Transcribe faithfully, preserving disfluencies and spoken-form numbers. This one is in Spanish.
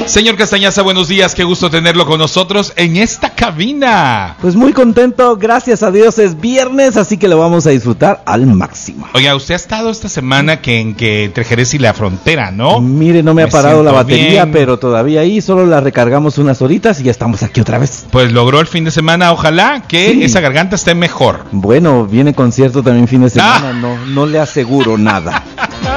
Señor Castañaza, buenos días, qué gusto tenerlo con nosotros en esta cabina. Pues muy contento, gracias a Dios es viernes, así que lo vamos a disfrutar al máximo. Oiga, usted ha estado esta semana que en que entre Jerez y la frontera, ¿no? Mire, no me, me ha parado la batería, bien. Pero todavía ahí solo la recargamos unas horitas y ya estamos aquí otra vez. Pues logró el fin de semana, ojalá que sí. Esa garganta esté mejor. Bueno, viene concierto también fin de semana, ah. no, no le aseguro nada.